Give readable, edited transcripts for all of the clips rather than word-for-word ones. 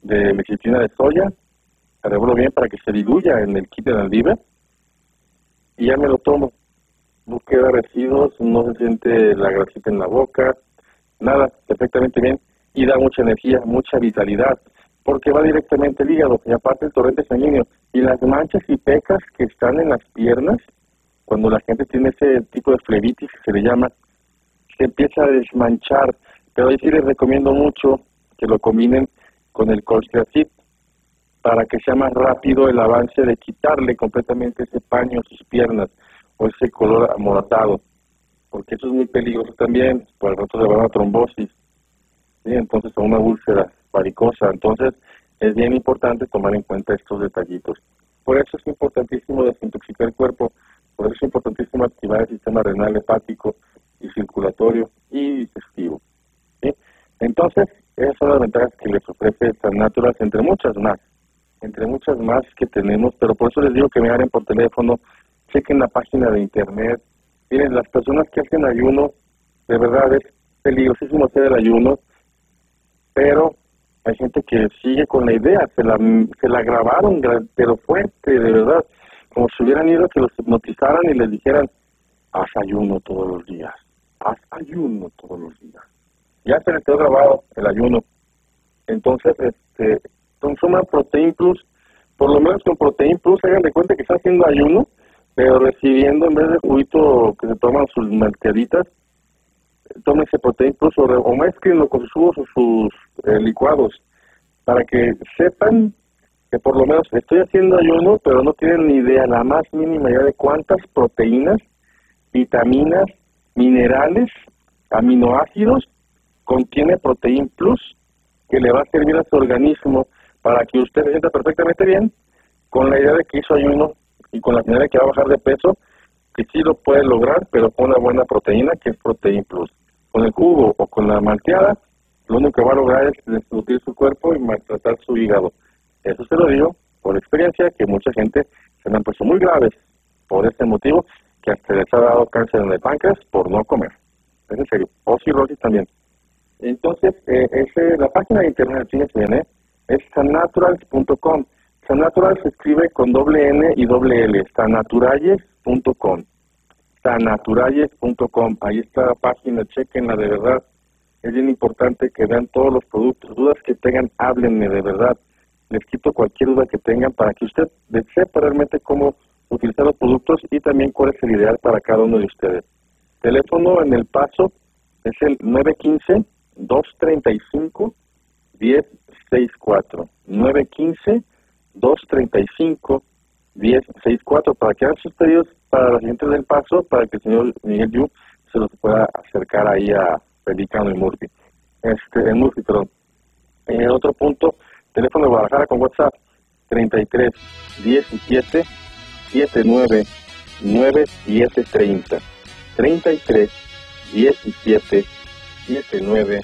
de lecitina de soya, la revuelvo bien para que se diluya en el kit de Aldive y ya me lo tomo. No queda residuos, no se siente la grasita en la boca, nada, perfectamente bien, y da mucha energía, mucha vitalidad, porque va directamente al hígado y aparte el torrente sanguíneo. Y las manchas y pecas que están en las piernas, cuando la gente tiene ese tipo de flebitis que se le llama, se empieza a desmanchar, pero ahí sí les recomiendo mucho que lo combinen con el Colchicid para que sea más rápido el avance de quitarle completamente ese paño a sus piernas o ese color amoratado, porque eso es muy peligroso también, por el rato le va a una trombosis, ¿sí? Entonces a una úlcera varicosa. Entonces es bien importante tomar en cuenta estos detallitos. Por eso es importantísimo desintoxicar el cuerpo, por eso es importantísimo activar el sistema renal, hepático y circulatorio y digestivo, ¿sí? Entonces esas son las ventajas que les ofrece San Natural, entre muchas más que tenemos, pero por eso les digo que me hablen por teléfono, chequen la página de internet. Miren, las personas que hacen ayuno, de verdad es peligrosísimo hacer el ayuno, pero hay gente que sigue con la idea, se la grabaron, pero fuerte, de verdad, como si hubieran ido a que los hipnotizaran y les dijeran, haz ayuno todos los días, haz ayuno todos los días. Ya se les quedó grabado el ayuno. Entonces, consuman Protein Plus, por lo menos con Protein Plus, hagan de cuenta que están haciendo ayuno, pero recibiendo en vez de juguito que se toman sus malteaditas, tómense Protein Plus o mezclenlo con sus jugos o sus licuados, para que sepan que por lo menos estoy haciendo ayuno, pero no tienen ni idea, la más mínima idea de cuántas proteínas, vitaminas, minerales, aminoácidos contiene Protein Plus, que le va a servir a su organismo para que usted se sienta perfectamente bien, con la idea de que hizo ayuno y con la finalidad de que va a bajar de peso, que sí lo puede lograr, pero con una buena proteína, que es Protein Plus. Con el jugo o con la malteada, lo único que va a lograr es desnutrir su cuerpo y maltratar su hígado. Eso se lo digo por experiencia, que mucha gente se me han puesto muy graves por este motivo, que hasta les ha dado cáncer en el páncreas por no comer. Es en serio, o cirrosis también. Entonces, la página de internet, fíjense bien, es sannaturals.com. Sannaturals se escribe con doble N y doble L, sannaturalles.com. Sannaturalles.com, ahí está la página, chequenla de verdad. Es bien importante que vean todos los productos, dudas que tengan, háblenme de verdad. Les quito cualquier duda que tengan para que usted sepa realmente cómo utilizar los productos y también cuál es el ideal para cada uno de ustedes. Teléfono en El Paso es el 915-235-1064. 915-235-1064 para que hagan sus pedidos para la gente del Paso, para que el señor Miguel Yu se los pueda acercar ahí a Pelicano y Murphy. En Murphy, perdón. Otro punto, teléfono de Guadalajara con WhatsApp, 33 17 79 9730. 33 17 79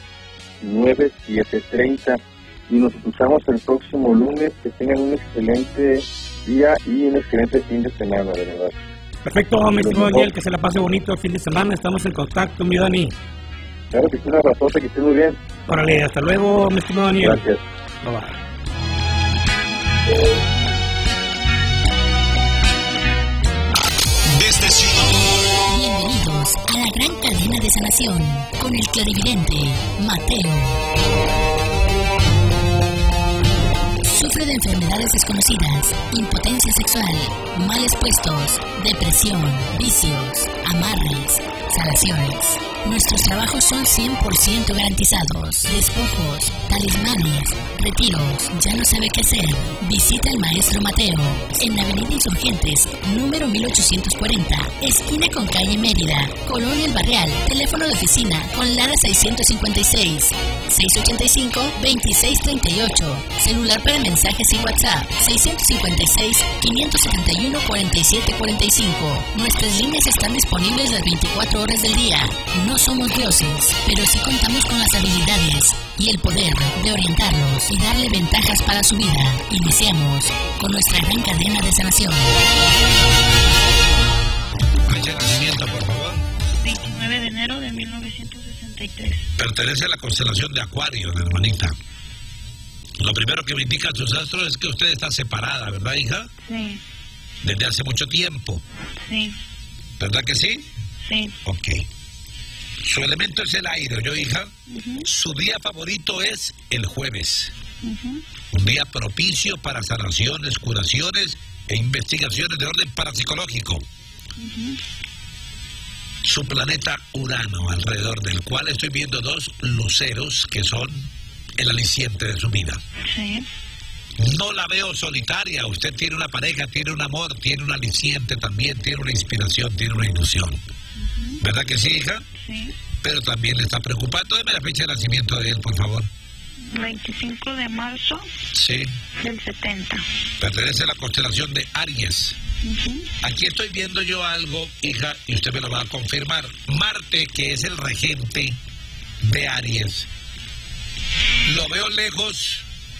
9730. Y nos escuchamos el próximo lunes. Que tengan un excelente día y un excelente fin de semana, de verdad. Perfecto, mi estimado Daniel, que se la pase bonito el fin de semana. Estamos en contacto, mi Dani. Claro que sí, un abrazote, que esté muy bien. Órale, hasta luego, mi estimado Daniel. Gracias. Bye bye. Bienvenidos a la gran cadena de sanación con el clarividente Mateo. Sufre de enfermedades desconocidas, impotencia sexual, males puestos, depresión, vicios, amarres, sanaciones. Nuestros trabajos son 100% garantizados. Despojos, talismanes, retiros. ¿Ya no sabe qué hacer? Visita al maestro Mateo en Avenida Insurgentes, número 1840, esquina con calle Mérida, Colonia El Barrial. Teléfono de oficina con Lara 656 685 2638. Celular para mensajes y WhatsApp 656 571 4745. Nuestras líneas están disponibles las 24 horas del día. No somos dioses, pero sí contamos con las habilidades y el poder de orientarlos y darle ventajas para su vida. Iniciamos con nuestra gran cadena de sanación. Fecha de nacimiento, por favor. 29 de enero de 1963. Pertenece a la constelación de Acuario, la hermanita. Lo primero que me indican sus astros es que usted está separada, ¿verdad, hija? Sí. Desde hace mucho tiempo. Sí. ¿Verdad que sí? Sí. Ok. Su elemento es el aire, ¿oyó, hija? Ujú. Su día favorito es el jueves. Ujú. Un día propicio para sanaciones, curaciones e investigaciones de orden parapsicológico. Ujú. Su planeta Urano, alrededor del cual estoy viendo 2 luceros que son el aliciente de su vida. Sí. No la veo solitaria, usted tiene una pareja, tiene un amor, tiene un aliciente también, tiene una inspiración, tiene una ilusión. ¿Verdad que sí, hija? Sí. Pero también le está preocupando. Deme la fecha de nacimiento de él, por favor. 25 de marzo Sí, del 70. pertenece a la constelación de Aries. Ujú. Aquí estoy viendo yo algo, hija, y usted me lo va a confirmar. Marte, que es el regente de Aries, lo veo lejos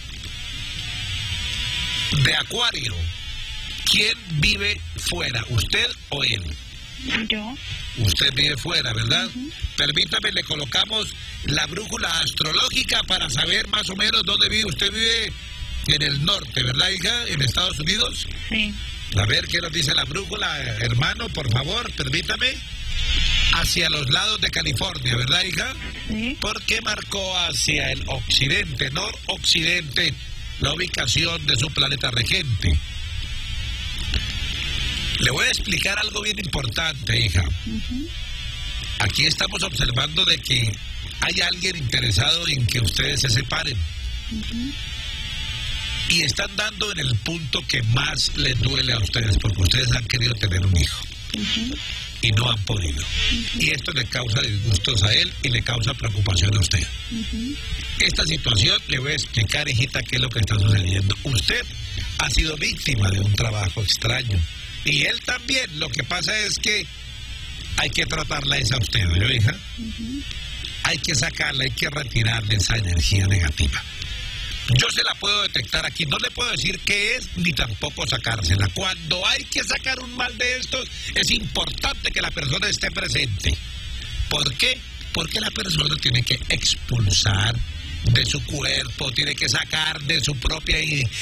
de Acuario. ¿Quién vive fuera, usted o él? Yo. Usted vive fuera, ¿verdad? Permítame, le colocamos la brújula astrológica para saber más o menos dónde vive. Usted vive en el norte, ¿verdad, hija? En Estados Unidos. Sí. A ver qué nos dice la brújula, hermano, por favor, permítame. Hacia los lados de California, ¿verdad, hija? Sí. Porque marcó hacia el occidente, noroccidente, la ubicación de su planeta regente. Le voy a explicar algo bien importante, hija. Ujú. Aquí estamos observando de que hay alguien interesado en que ustedes se separen. Ujú. Y están dando en el punto que más les duele a ustedes, porque ustedes han querido tener un hijo Ujú. y no han podido. Y esto le causa disgustos a él y le causa preocupación a usted. Ujú. Esta situación, le voy a explicar, hijita, qué es lo que está sucediendo. Usted ha sido víctima de un trabajo extraño. Y él también. Lo que pasa es que hay que tratarla esa a usted, ¿no, hija? Ujú. Hay que sacarla, hay que retirarle esa energía negativa. Yo se la puedo detectar aquí, no le puedo decir qué es, ni tampoco sacársela. Cuando hay que sacar un mal de estos, es importante que la persona esté presente. ¿Por qué? Porque la persona tiene que expulsar de su cuerpo, tiene que sacar de su propia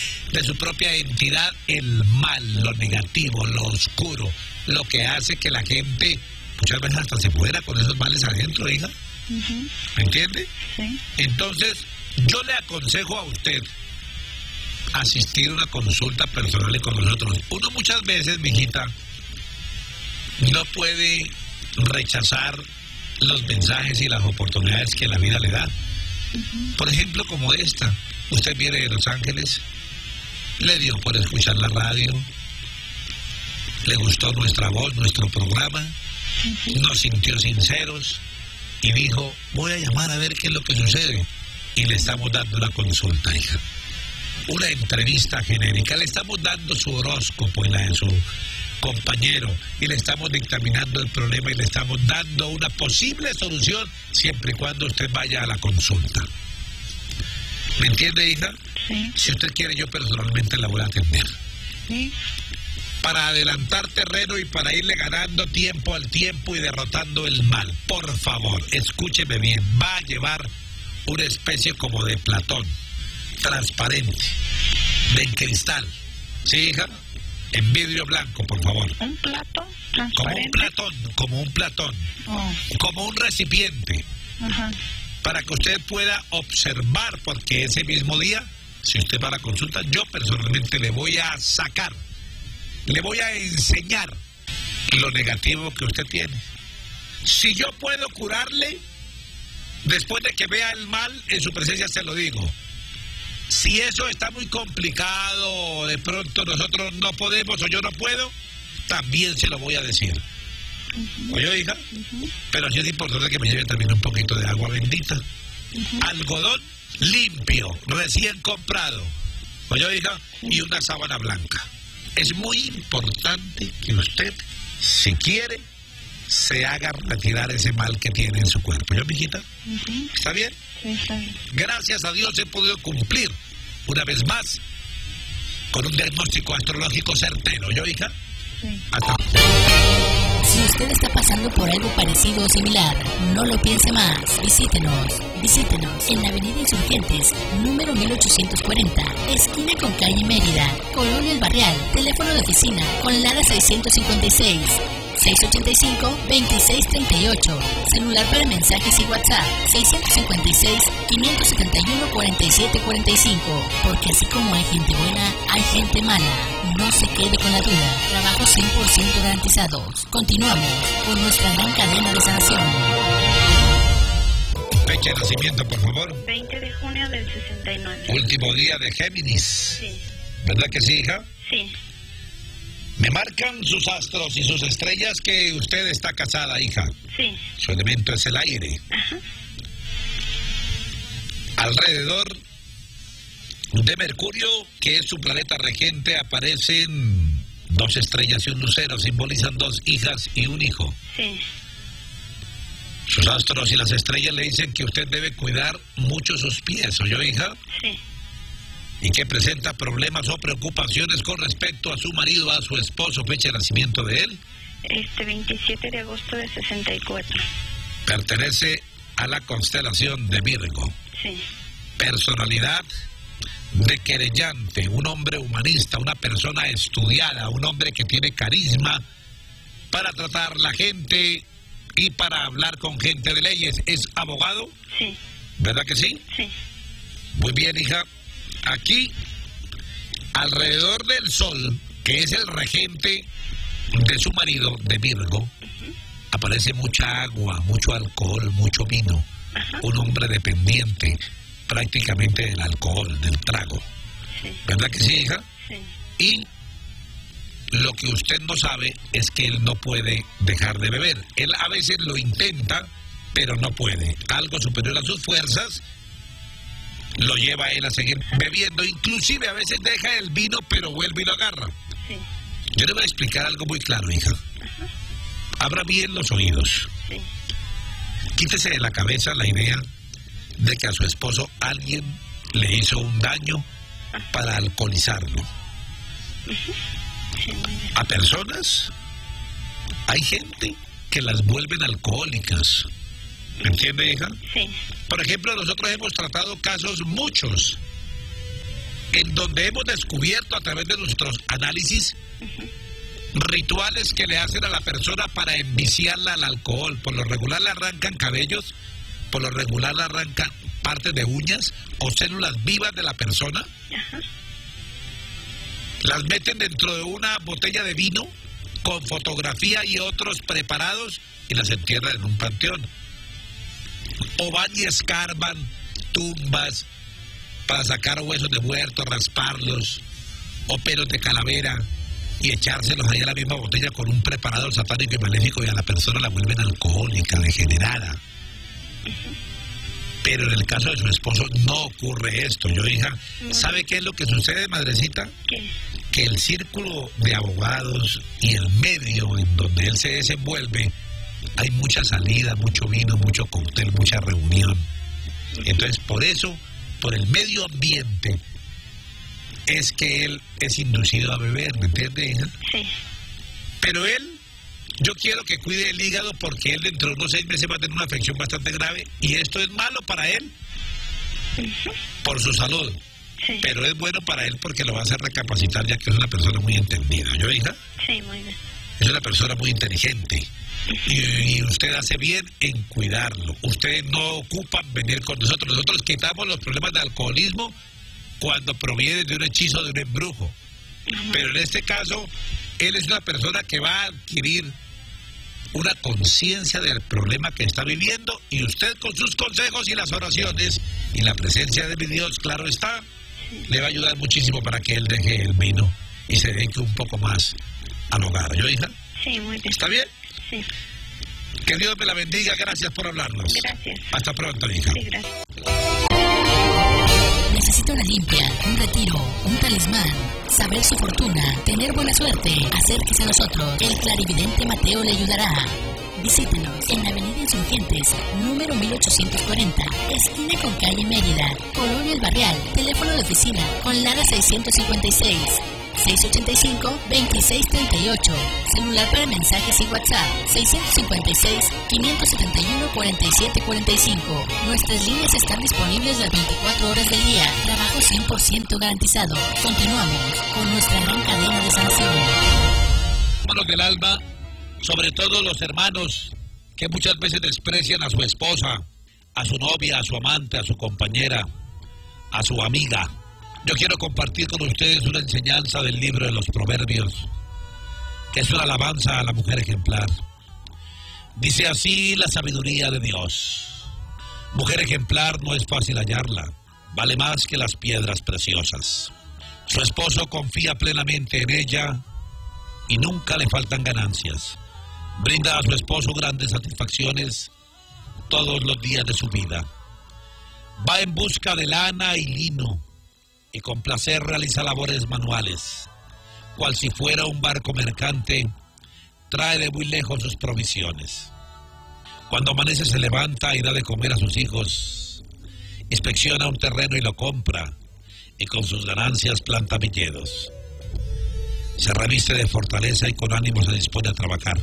entidad el mal, lo negativo, lo oscuro, lo que hace que la gente muchas veces hasta se muera con esos males adentro, hija. Ujú. ¿Me entiende? Sí. Entonces, yo le aconsejo a usted asistir a una consulta personal con nosotros. Uno muchas veces, mijita, no puede rechazar los mensajes y las oportunidades que la vida le da. Por ejemplo, como esta. Usted viene de Los Ángeles, le dio por escuchar la radio, le gustó nuestra voz, nuestro programa, nos sintió sinceros y dijo, voy a llamar a ver qué es lo que sucede. Y le estamos dando una consulta, hija. Una entrevista genérica. Le estamos dando su horóscopo y la de su compañero. Y le estamos dictaminando el problema y le estamos dando una posible solución siempre y cuando usted vaya a la consulta. ¿Me entiende, hija? Sí. Si usted quiere, yo personalmente la voy a atender. Sí. Para adelantar terreno y para irle ganando tiempo al tiempo y derrotando el mal. Por favor, escúcheme bien. Va a llevar una especie como de platón, transparente, de cristal. ¿Sí, hija? En vidrio blanco, por favor. Un plato Como transparente. un platón, Oh. como un recipiente, Ajá. para que usted pueda observar, porque ese mismo día, si usted va a la consulta, yo personalmente le voy a sacar, le voy a enseñar lo negativo que usted tiene. Si yo puedo curarle, después de que vea el mal, en su presencia se lo digo. Si eso está muy complicado, de pronto nosotros no podemos o yo no puedo, también se lo voy a decir. ¿Oye, hija? Pero sí es importante que me lleve también un poquito de agua bendita. Algodón limpio, recién comprado. ¿Oye, hija? Y una sábana blanca. Es muy importante que usted, si quiere, se haga retirar ese mal que tiene en su cuerpo. ¿Yo, mijita? ¿Está bien? Sí, está bien. Gracias a Dios he podido cumplir, una vez más, con un diagnóstico astrológico certero. ¿Yo, hija? Sí. Hasta Si usted está pasando por algo parecido o similar, no lo piense más. Visítenos en la Avenida Insurgentes, número 1840, esquina con calle Mérida, Colonia El Barrial. Teléfono de oficina con Lada 656 685-2638. Celular para mensajes y WhatsApp 656-571-4745. Porque así como hay gente buena, hay gente mala. No se quede con la duda. Trabajo 100% garantizados. Continuamos con nuestra gran cadena de sanación. Fecha de nacimiento, por favor. 20 de junio del 69. Último día de Géminis. Sí. ¿Verdad que sí, hija? Sí. Me marcan sus astros y sus estrellas que usted está casada, hija. Sí. Su elemento es el aire. Ajá. Alrededor de Mercurio, que es su planeta regente, aparecen 2 estrellas y un lucero. Simbolizan 2 hijas y un hijo. Sí. Sus astros y las estrellas le dicen que usted debe cuidar mucho sus pies, ¿oyó, hija? Sí. Y que presenta problemas o preocupaciones con respecto a su marido, a su esposo. Fecha de nacimiento de él. 27 de agosto de 64. Pertenece a la constelación de Virgo. Sí. Personalidad de querellante, un hombre humanista, una persona estudiada, un hombre que tiene carisma para tratar la gente y para hablar con gente de leyes. ¿Es abogado? Sí. ¿Verdad que sí? Sí. Muy bien, hija. Aquí, alrededor del Sol, que es el regente de su marido, de Virgo, aparece mucha agua, mucho alcohol, mucho vino. Ajá. Un hombre dependiente prácticamente del alcohol, del trago. Sí. ¿Verdad que sí, hija? Sí. Y lo que usted no sabe es que él no puede dejar de beber. Él a veces lo intenta, pero no puede. Algo superior a sus fuerzas lo lleva a él a seguir bebiendo. Inclusive a veces deja el vino, pero vuelve y lo agarra. Sí. Yo le voy a explicar algo muy claro, hija. Ajá. Abra bien los oídos. Sí. Quítese de la cabeza la idea de que a su esposo alguien le hizo un daño para alcoholizarlo. Sí, muy bien. A personas, hay gente que las vuelven alcohólicas. ¿Me entiende, hija? Sí. Por ejemplo, nosotros hemos tratado casos muchos en donde hemos descubierto a través de nuestros análisis rituales que le hacen a la persona para enviciarla al alcohol. Por lo regular le arrancan cabellos, por lo regular le arrancan partes de uñas o células vivas de la persona. Ajá. Las meten dentro de una botella de vino con fotografía y otros preparados y las entierran en un panteón. O van y escarban tumbas para sacar huesos de muertos, rasparlos, o pelos de calavera y echárselos ahí a la misma botella con un preparado satánico y maléfico, y a la persona la vuelven alcohólica, degenerada. Pero en el caso de su esposo no ocurre esto. Yo, hija, ¿sabe qué es lo que sucede, madrecita? ¿Qué? Que el círculo de abogados y el medio en donde él se desenvuelve, hay mucha salida, mucho vino, mucho cóctel, mucha reunión. Entonces, por eso, por el medio ambiente, es que él es inducido a beber, ¿me entiende, hija? Sí. Pero él, yo quiero que cuide el hígado porque él dentro de unos 6 meses va a tener una afección bastante grave y esto es malo para él por su salud. Sí. Pero es bueno para él porque lo va a hacer recapacitar, ya que es una persona muy entendida. ¿Yo, hija? Sí, muy bien. Es una persona muy inteligente. Y usted hace bien en cuidarlo. Usted no ocupa venir con nosotros. Nosotros quitamos los problemas de alcoholismo cuando proviene de un hechizo, de un embrujo. Pero en este caso, él es una persona que va a adquirir una conciencia del problema que está viviendo, y usted con sus consejos y las oraciones y la presencia de mi Dios, claro está, le va a ayudar muchísimo para que él deje el vino y se dedique un poco más al hogar. ¿Yo, hija? Sí, muy bien. ¿Está bien? Sí. Que Dios me la bendiga. Gracias por hablarnos. Gracias. Hasta pronto, hija. Sí, gracias. Necesita una limpia, un retiro, un talismán, saber su fortuna, tener buena suerte. Acérquese a nosotros. El clarividente Mateo le ayudará. Visítenos en la Avenida Insurgentes, número 1840, esquina con calle Mérida, Colonia El Barrial. Teléfono de oficina con Lada 656 685-2638. Celular para mensajes y WhatsApp 656-571-4745. Nuestras líneas están disponibles las 24 horas del día. Trabajo 100% garantizado. Continuamos con nuestra gran cadena de sanación. Hermanos del alma, sobre todo los hermanos que muchas veces desprecian a su esposa, a su novia, a su amante, a su compañera, a su amiga. Yo quiero compartir con ustedes una enseñanza del libro de los Proverbios, que es una alabanza a la mujer ejemplar. Dice así la sabiduría de Dios: mujer ejemplar no es fácil hallarla, vale más que las piedras preciosas. Su esposo confía plenamente en ella y nunca le faltan ganancias. Brinda a su esposo grandes satisfacciones todos los días de su vida. Va en busca de lana y lino y con placer realiza labores manuales. Cual si fuera un barco mercante, trae de muy lejos sus provisiones. Cuando amanece se levanta y da de comer a sus hijos. Inspecciona un terreno y lo compra, y con sus ganancias planta viñedos. Se reviste de fortaleza y con ánimo se dispone a trabajar.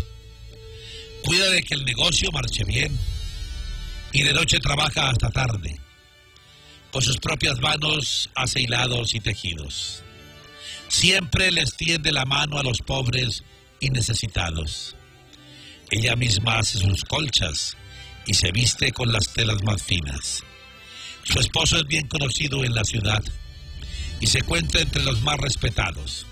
Cuida de que el negocio marche bien y de noche trabaja hasta tarde. Con sus propias manos hace hilados y tejidos. Siempre les tiende la mano a los pobres y necesitados. Ella misma hace sus colchas y se viste con las telas más finas. Su esposo es bien conocido en la ciudad y se cuenta entre los más respetados.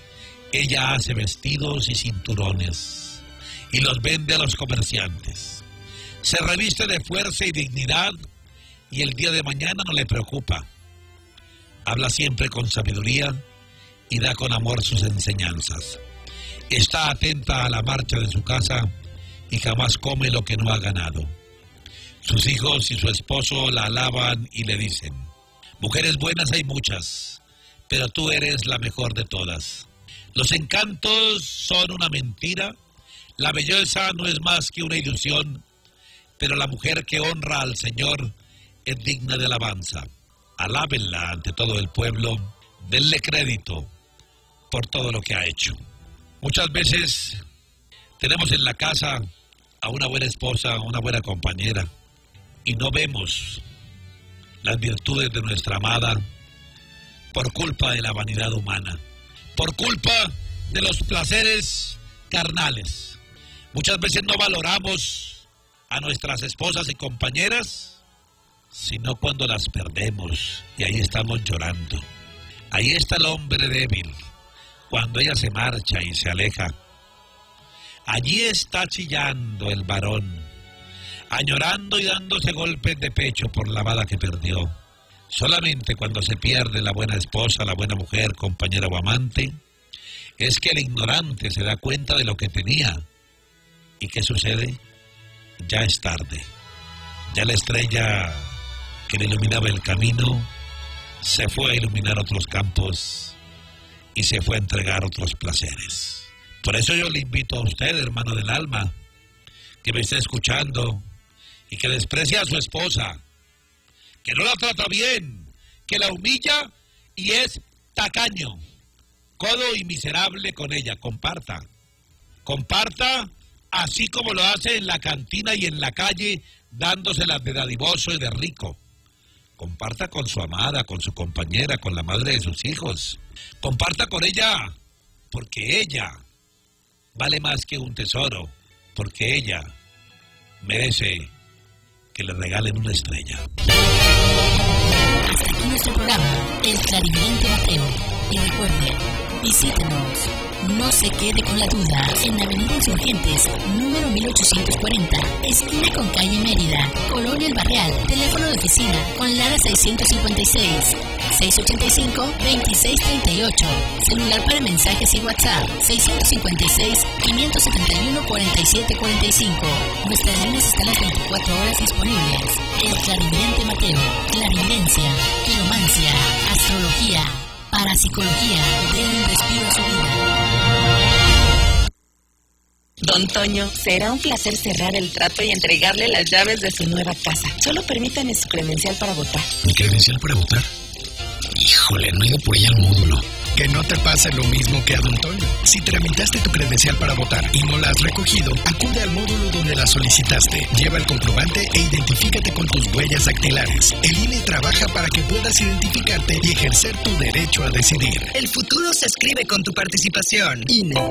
Ella hace vestidos y cinturones y los vende a los comerciantes. Se reviste de fuerza y dignidad y el día de mañana no le preocupa. Habla siempre con sabiduría y da con amor sus enseñanzas. Está atenta a la marcha de su casa y jamás come lo que no ha ganado. Sus hijos y su esposo la alaban y le dicen: mujeres buenas hay muchas, pero tú eres la mejor de todas. Los encantos son una mentira, la belleza no es más que una ilusión, pero la mujer que honra al Señor es digna de alabanza. Alábenla ante todo el pueblo, denle crédito por todo lo que ha hecho. Muchas veces tenemos en la casa a una buena esposa, una buena compañera, y no vemos las virtudes de nuestra amada por culpa de la vanidad humana, por culpa de los placeres carnales. Muchas veces no valoramos a nuestras esposas y compañeras, sino cuando las perdemos, y ahí estamos llorando. Ahí está el hombre débil, cuando ella se marcha y se aleja. Allí está chillando el varón, añorando y dándose golpes de pecho por la amada que perdió. Solamente cuando se pierde la buena esposa, la buena mujer, compañera o amante, es que el ignorante se da cuenta de lo que tenía. ¿Y qué sucede? Ya es tarde. Ya la estrella que le iluminaba el camino se fue a iluminar otros campos y se fue a entregar otros placeres. Por eso yo le invito a usted, hermano del alma, que me esté escuchando y que desprecia a su esposa, que no la trata bien, que la humilla y es tacaño, codo y miserable con ella. Comparta así como lo hace en la cantina y en la calle, dándoselas de dadivoso y de rico. Comparta con su amada, con su compañera, con la madre de sus hijos. Comparta con ella, porque ella vale más que un tesoro, porque ella merece que le regalen una estrella. Hasta aquí nuestro programa, El Clarividente Mateo. Y recuerde, visítenos, no se quede con la duda, en Avenida Insurgentes, número 1840, esquina con calle Mérida, Colonia El Barrial, teléfono de oficina con Lara 656, 685-2638, celular para mensajes y WhatsApp 656-571-4745. Nuestras líneas están las 24 horas disponibles. El Clarividente Mateo, clarividencia, quiromancia, astrología, parapsicología, den un respiro a su vida. Don Toño, será un placer cerrar el trato y entregarle las llaves de su nueva casa. Solo permítame su credencial para votar. ¿Mi credencial para votar? Híjole, no he ido por ella al módulo. Que no te pase lo mismo que a Don Toño. Si tramitaste tu credencial para votar y no la has recogido, acude al módulo donde la solicitaste. Lleva el comprobante e identifícate con tus huellas dactilares. El INE trabaja para que puedas identificarte y ejercer tu derecho a decidir. El futuro se escribe con tu participación. INE.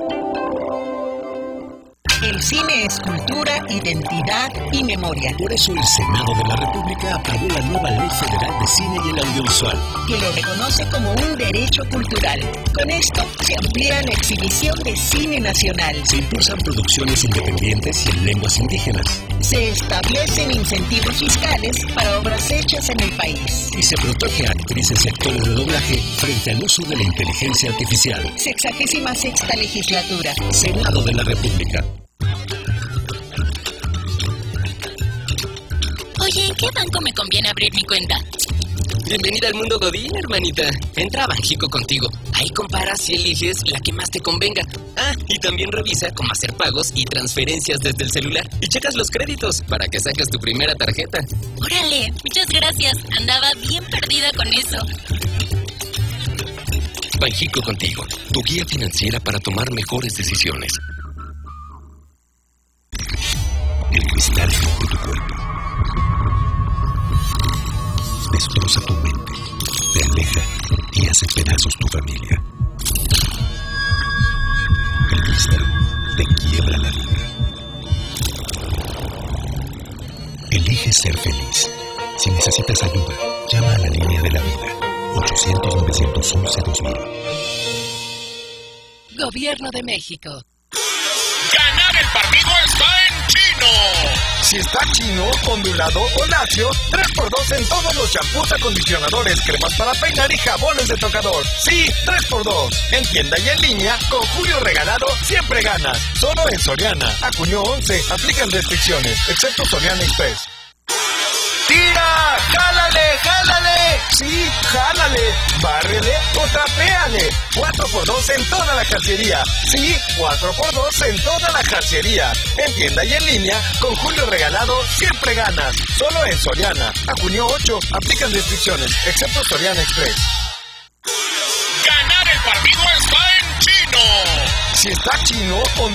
El cine es cultura, identidad y memoria. Por eso el Senado de la República aprobó la nueva Ley Federal de Cine y el Audiovisual, que lo reconoce como un derecho cultural. Con esto se amplía la exhibición de cine nacional. Se impulsan producciones independientes y en lenguas indígenas. Se establecen incentivos fiscales para obras hechas en el país. Y se protege a actrices y actores de doblaje frente al uso de la inteligencia artificial. 66ª legislatura. Senado de la República. Oye, ¿en qué banco me conviene abrir mi cuenta? Bienvenida al mundo Godín, hermanita. Entra a Banxico contigo. Ahí comparas y eliges la que más te convenga. Ah, y también revisa cómo hacer pagos y transferencias desde el celular. Y checas los créditos para que saques tu primera tarjeta. Órale, muchas gracias. Andaba bien perdida con eso. Banxico contigo, tu guía financiera para tomar mejores decisiones. El cristal de tu cuerpo destroza tu mente, te aleja y hace pedazos tu familia. El cristal te quiebra la vida. Elige ser feliz. Si necesitas ayuda, llama a la línea de la vida. 800-911-2000. Gobierno de México. ¡Ganar el partido está en Chino! Si está chino, ondulado o lacio, 3x2 en todos los champús, acondicionadores, cremas para peinar y jabones de tocador. Sí, 3x2. En tienda y en línea, con Julio Regalado, siempre ganas. Solo en Soriana. A junio 11, aplican restricciones, excepto Soriana Express. ¡Tira! ¡Jálale! ¡Jálale! Sí, jálale. Bárrele o trapéale. 4x2 en toda la cacería. Sí, 4x2 en toda la cacería. En tienda y en línea, con Julio Regalado, siempre ganas. Solo en Soriana. A junio 8, aplican restricciones, excepto Soriana Express. ¡Ganar el partido está en Chino! Si está chino,